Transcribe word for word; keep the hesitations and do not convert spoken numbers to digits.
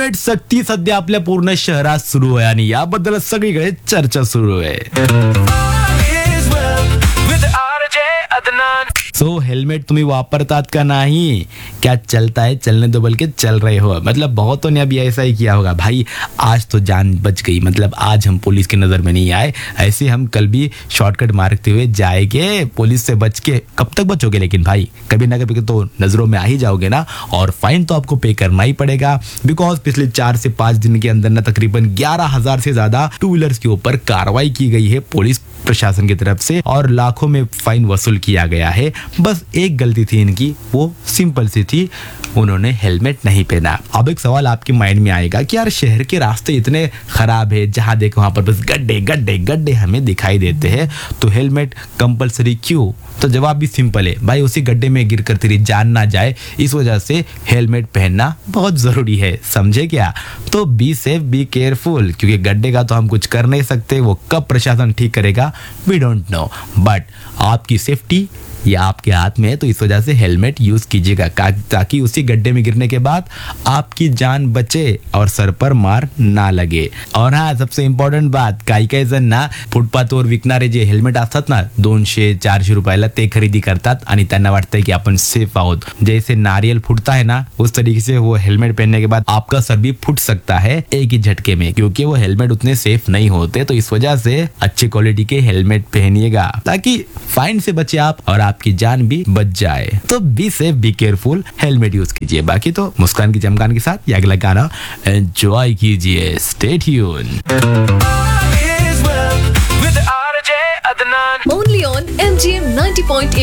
Helmet सक्ती सध्या आपल्या पूर्ण शहरात सुरू आहे आणि याबद्दल सगळीकडे चर्चा सुरू आहे. सो so, हेलमेट तुम्ही वापरतात का नहीं? क्या चलता है चलने दो बल्कि चल रहे हो. मतलब बहुतों ने अभी ऐसा ही किया होगा, भाई आज तो जान बच गई, मतलब आज हम पुलिस की नज़र में नहीं आए, ऐसे हम कल भी शॉर्टकट मारते हुए जाएंगे पुलिस से बच के. कब तक बचोगे लेकिन भाई, कभी ना कभी तो नज़रों में आ ही जाओगे ना, और फाइन तो आपको पे करना ही पड़ेगा. बिकॉज पिछले चार से पाँच दिन के अंदर ना तकरीबन ग्यारह हजार से ज़्यादा टू व्हीलर्स के ऊपर कार्रवाई की गई है पुलिस प्रशासन की तरफ से और लाखों में फाइन वसूल किया गया है. बस एक गलती थी इनकी, वो सिंपल सी थी, उन्होंने हेलमेट नहीं पहना. अब एक सवाल आपके माइंड में आएगा कि यार शहर के रास्ते इतने खराब है, जहां देखो वहां पर बस गड्ढे गड्ढे गड्ढे हमें दिखाई देते हैं, तो हेलमेट कंपलसरी क्यों? तो जवाब भी सिंपल है, भाई उसी गड्ढे में गिर कर तेरी जान ना जाए, इस वजह से हेलमेट पहनना बहुत जरूरी है. समझे क्या? तो बी सेफ बी केयरफुल, क्योंकि गड्ढे का तो हम कुछ कर नहीं सकते, वो कब प्रशासन ठीक करेगा वी डोंट नो, बट आपकी सेफ्टी ये आपके हाथ में है, तो इस वजह से हेलमेट यूज कीजिएगा ताकि उसी गड्ढे में गिरने के बाद आपकी जान बचे और सर पर मार ना लगे. और हाँ, सबसे इम्पॉर्टंट बात, काही काही जण ना फुटपाथवर विकणारे जे हेल्मेट असतात ना दोनशे चारशे रुपयाला, ते खरेदी करतात आणि त्यांना वाटतंय कि अपन सेफ आहोत. जैसे नारियल फूटता है ना, उस तरीके से वो हेलमेट पहनने के बाद आपका सर भी फूट सकता है एक ही झटके में, क्योंकि वो हेलमेट उतने सेफ नहीं होते. तो इस वजह से अच्छी क्वालिटी के हेलमेट पहनिएगा ताकि फाइन से बचे आप और आपकी जान भी बच जाए. तो be safe be careful, helmet use कीजिए. बाकी तो मुस्कान की चमकान के साथ ये अगला गाना एंजॉय कीजिए. Stay tune. Only on M G M ninety point eight